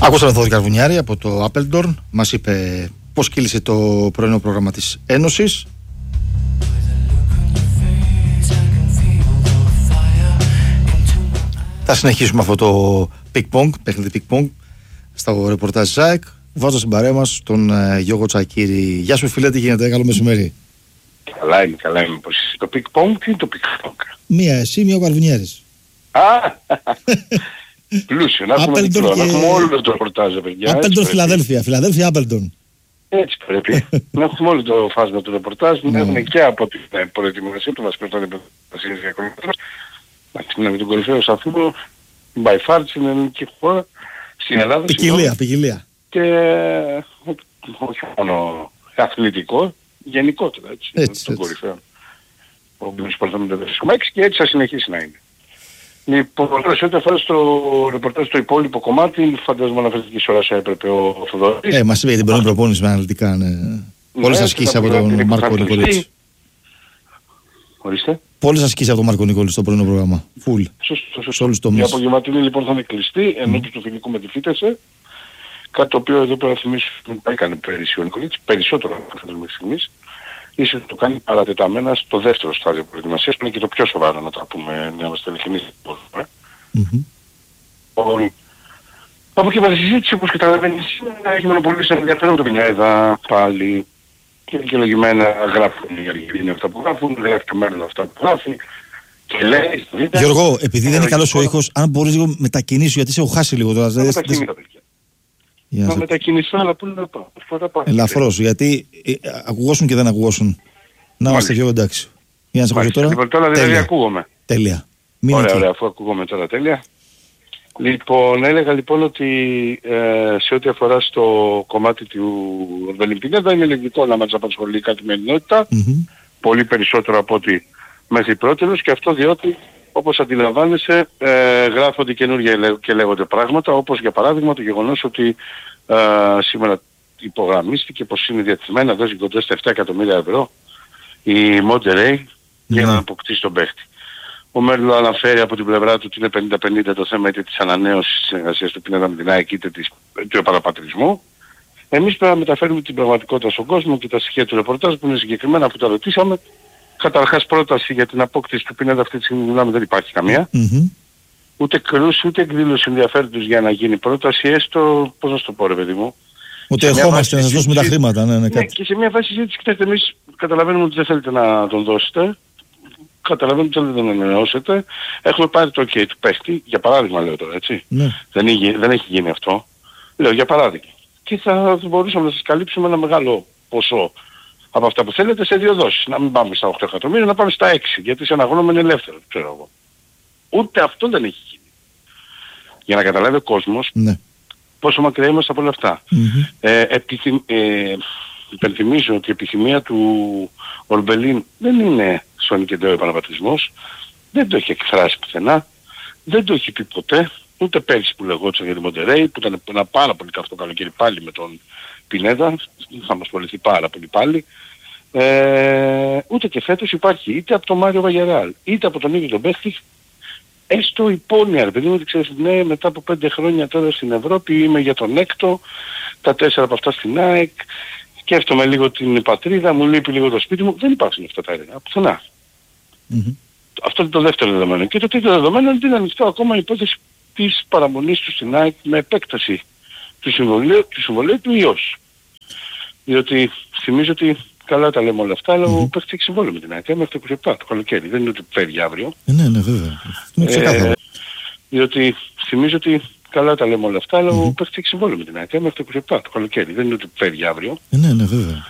Ακούσαμε τον Καρβουνιάρη από το Appledorn. Μας είπε πώς κύλησε το πρωινό πρόγραμμα της Ένωσης. Θα συνεχίσουμε αυτό το ping-pong, παιχνίδι ping-pong, στο ρεπορτάζ ΖΑΕΚ. Βάζω στην παρέα μας τον Γιώργο Τσακίρη. Γεια σου φίλε, τι γίνεται, καλό μεσημέρι. Καλά είμαι. Πώς είσαι το ping-pong, τι είναι το ping-pong? Μία εσύ, μία ο Καρβουνιάρης. Πλούσιο, να έχουμε μικρό, να έχουμε όλο το ρεπορτάζ, παιδιά. Appledorn, Φιλαδέλφια, Appledorn. Έτσι πρέπει. Να έχουμε όλο το φάσμα του ρεπορτάζ, να έχουμε και από την προετοιμασία του βασικού των υπηρεσίες διακομματών. Να με τον κορυφαίο σταθμό, by far στην ελληνική χώρα, στην Ελλάδα. Ποικιλία. Και όχι μόνο αθλητικό, γενικότερα έτσι. Τον κορυφαίο. Ο οποίος παρθόμεται 4,6 και έτσι θα συνεχίσει να είναι. Λοιπόν, σε ό,τι αφορά στο ρεπορτάζ το υπόλοιπο κομμάτι, φαντάζομαι αναφερθήκης ώρας έπρεπε ο Θοδωρής. Μας είπε για την πρώτη προπόνηση με αναλυτικά, πολλές ασκήσεις από τον Μάρκο Νικολίτση. Ορίστε. Πολλές ασκήσεις από τον Μάρκο Νικολίτση στο πρωινό πρόγραμμα. Φουλ. Σωστό. Η απογευματινή λοιπόν θα είναι κλειστή, ενώπιση του φιλικού με τη Φίτεσε. Κάτι το οποίο εδώ πέρα θυμίσω ότι έκανε πέρυσι ο Νικολίτης, περισσότερο από αυτό μέχρι στιγμής. Ίσως το κάνει παρατεταμένα στο δεύτερο στάδιο προετοιμασίας, που είναι και το πιο σοβαρό, να τα πούμε, να είμαστε ειλικρινείς. Από εκεί πέρα συζήτηση, όπως καταλαβαίνεις, έχει μονοπολίσει ενδιαφέρον το Πινιάιδα πάλι και δικαιολογημένα γράφουν οι Αργεντίνοι αυτά που γράφουν, γράφει και μέλλον αυτά που γράφει και λέει στο βίντεο. Γιώργο, επειδή δεν είναι καλός ο ήχος, αν μπορείς λίγο μετακινήσεις, γιατί σε έχω χάσει λίγο τώρα. Να μετακινηθώ, αλλά πού να πάω. Ελαφρώς, γιατί ακουγόσουν και δεν ακουγόσουν. Να είμαστε πιο εντάξει. Για να σε ακούσω τώρα. Λοιπόν, τώρα δηλαδή ακούγομαι. Τέλεια. Ωραία, αφού ακούγομαι τώρα τέλεια. Λοιπόν, έλεγα λοιπόν ότι σε ό,τι αφορά στο κομμάτι του Ορβελιμπινέδα είναι λογικό να μας απασχολεί η καθημερινότητα, πολύ περισσότερο από ότι μέχρι πρότινος, και αυτό διότι, όπως αντιλαμβάνεσαι, γράφονται καινούργια και λέγονται πράγματα, όπως για παράδειγμα το γεγονός ότι σήμερα υπογραμμίστηκε πως είναι διατεθειμένα να δώσει κοντά στα 7 εκατομμύρια ευρώ η Monterrey για να αποκτήσει τον παίχτη. Ο Μέρλο αναφέρει από την πλευρά του ότι είναι 50-50 το θέμα είτε της ανανέωσης της συνεργασίας του Πινέδα με την ΑΕΚ είτε του επαναπατρισμού. Εμείς πρέπει να μεταφέρουμε την πραγματικότητα στον κόσμο και τα στοιχεία του ρεπορτάζ που είναι συγκεκριμένα που τα ρωτήσαμε. Καταρχάς πρόταση για την απόκτηση του Πινέδα αυτή τη στιγμή μιλάμε δεν υπάρχει καμία. Ούτε κρούση ούτε εκδήλωση ενδιαφέροντος για να γίνει πρόταση, έστω, πώς να σου το πω ρε παιδί μου. Ούτε ερχόμαστε να σας δώσουμε τα χρήματα. Ναι, και σε μια φάση συζήτηση, κοιτάξτε, εμείς καταλαβαίνουμε ότι δεν θέλετε να τον δώσετε. Καταλαβαίνουμε ότι θέλετε να τον ενημερώσετε. Έχουμε πάρει το OK του παίχτη, για παράδειγμα λέω τώρα, έτσι. Ναι. Δεν έχει γίνει αυτό. Λέω για παράδειγμα. Και θα μπορούσαμε να σας καλύψουμε ένα μεγάλο ποσό από αυτά που θέλετε σε 2 δόσεις. Να μην πάμε στα 8 εκατομμύρια, να πάμε στα 6. Γιατί σε ένα χρόνο είναι ελεύθερο, ξέρω εγώ. Ούτε αυτό δεν έχει γίνει. Για να καταλάβει ο κόσμος πόσο μακριά είμαστε από όλα αυτά. Υπενθυμίζω ότι η επιθυμία του Ορμπελίν δεν είναι σωνικεντέο επαναπατρισμός, δεν το έχει εκφράσει πουθενά, δεν το έχει πει ποτέ, ούτε πέρυσι που λεγόταν για τη Μοντερέι, που ήταν ένα πάρα πολύ καυτό καλοκαίρι πάλι με τον Πινέδα, θα μας πολιθεί πάρα πολύ πάλι, ούτε και φέτος υπάρχει είτε από τον Μάριο Βαγιαράλ, είτε από τον ίδιο τον παίχτη, έστω υπόνοια, παιδί μου, ότι ξέρεις, ναι, μετά από 5 χρόνια τώρα στην Ευρώπη είμαι για τον έκτο, τα 4 από αυτά στην ΑΕΚ, σκέφτομαι λίγο την πατρίδα, μου λείπει λίγο το σπίτι μου. Δεν υπάρχουν αυτά τα έργα, πουθενά. Αυτό είναι το δεύτερο δεδομένο. Και το τρίτο δεδομένο είναι ότι είναι ανοιχτό ακόμα η υπόθεση της παραμονής του στην ΑΕΚ με επέκταση του συμβολίου του ιός. Διότι θυμίζω ότι καλά τα λέμε όλα αυτά, αλλά ο παίκτης έχει συμβόλαιο με την ΑΕΚ μέχρι το 27 το καλοκαίρι. Δεν είναι ότι φεύγει αύριο. Ναι, βέβαια. Είναι ξεκάθαρο. Διότι θυμίζω ότι καλά τα λέμε όλα αυτά, αλλά ο παίκτης έχει συμβόλαιο με την ΑΕΚ μέχρι το 27 το καλοκαίρι. Δεν είναι ότι φεύγει αύριο. Ναι, βέβαια.